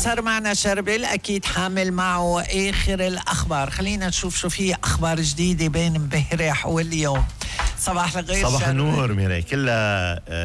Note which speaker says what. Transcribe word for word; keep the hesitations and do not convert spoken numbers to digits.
Speaker 1: صار معنا شربل أكيد حامل معه آخر الأخبار. خلينا نشوف شو في أخبار جديدة بين امبارح واليوم. صباح الخير
Speaker 2: صباح النور ميراي كلها